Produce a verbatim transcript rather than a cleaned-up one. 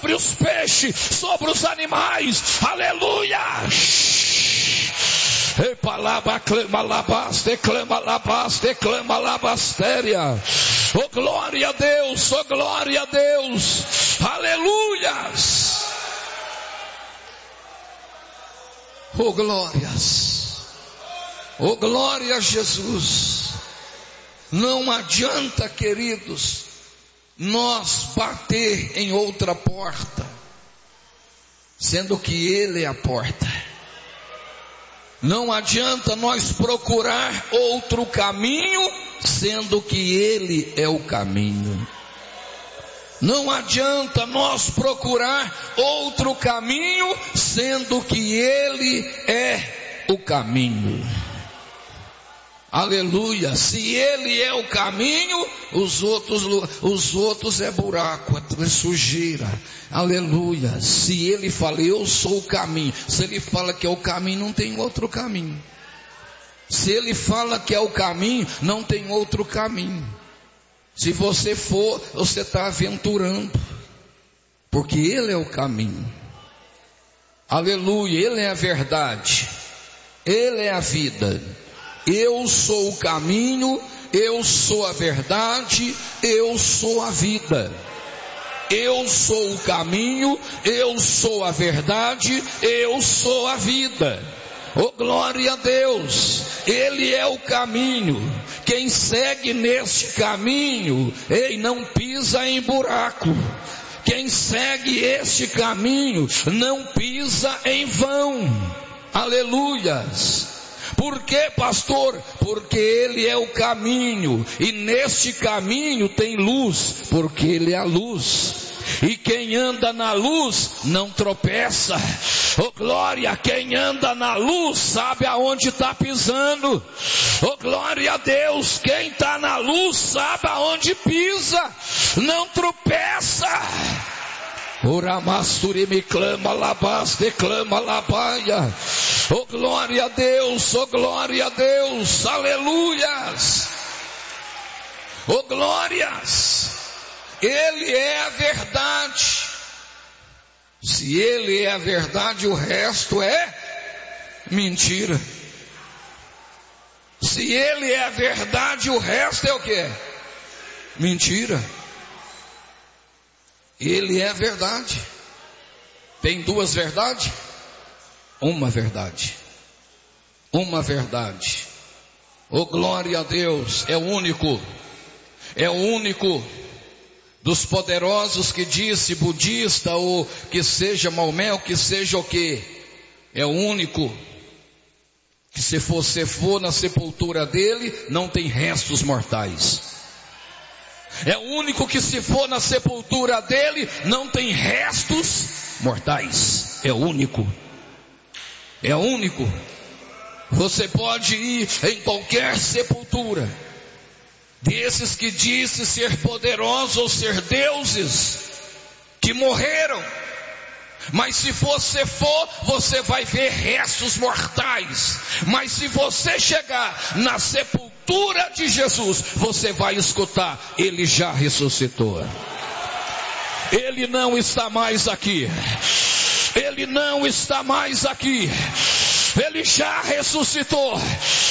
sobre os peixes, sobre os animais. Aleluia. Epalaba, clama labas, declama labas, declama labastéria. Oh glória a Deus, oh glória a Deus. Aleluias. Oh glórias. Oh glória a Jesus. Não adianta, queridos, nós bater em outra porta, sendo que Ele é a porta. Não adianta nós procurar outro caminho, sendo que Ele é o caminho. Não adianta nós procurar outro caminho, sendo que Ele é o caminho. Aleluia. Se Ele é o caminho, os outros, os outros é buraco, é sujeira. Aleluia. Se Ele fala, eu sou o caminho. Se Ele fala que é o caminho, não tem outro caminho. Se Ele fala que é o caminho, não tem outro caminho. Se você for, você está aventurando, porque Ele é o caminho. Aleluia. Ele é a verdade, Ele é a vida. Eu sou o caminho, eu sou a verdade, eu sou a vida. Eu sou o caminho, eu sou a verdade, eu sou a vida. Oh glória a Deus. Ele é o caminho. Quem segue neste caminho, ei, não pisa em buraco. Quem segue este caminho não pisa em vão. Aleluias. Por que, pastor? Porque Ele é o caminho, e neste caminho tem luz, porque Ele é a luz. E quem anda na luz não tropeça. Oh glória, quem anda na luz sabe aonde está pisando. Oh glória a Deus, quem está na luz sabe aonde pisa, não tropeça. Uramasturi me clama labas, declama labaia. Oh glória a Deus, oh glória a Deus, aleluias. Oh glórias. Ele é a verdade. Se Ele é a verdade, o resto é mentira. Se Ele é a verdade, o resto é o que? Mentira. Ele é a verdade. Tem duas verdades? Uma verdade. Uma verdade. Oh glória a Deus. É o único. É o único dos poderosos que disse, budista, ou que seja Maomé, ou que seja o que. É o único que se você for na sepultura dele, não tem restos mortais. É o único que se for na sepultura dele, não tem restos mortais. É o único. É o único. Você pode ir em qualquer sepultura desses que disse ser poderosos ou ser deuses, que morreram. Mas se você for, você vai ver restos mortais. Mas se você chegar na sepultura de Jesus, você vai escutar, Ele já ressuscitou. Ele não está mais aqui. Ele não está mais aqui. Ele já ressuscitou.